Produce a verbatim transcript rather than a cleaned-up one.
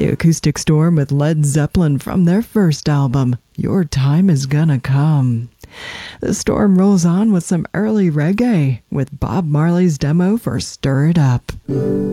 The Acoustic Storm with Led Zeppelin from their first album, Your Time Is Gonna Come. The Storm rolls on with some early reggae with Bob Marley's demo for Stir It Up.